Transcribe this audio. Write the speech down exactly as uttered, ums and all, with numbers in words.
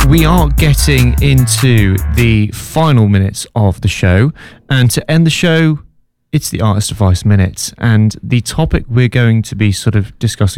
we are getting into the final minutes of the show, and to end the show, it's the Artist Advice Minute, and the topic we're going to be sort of discussing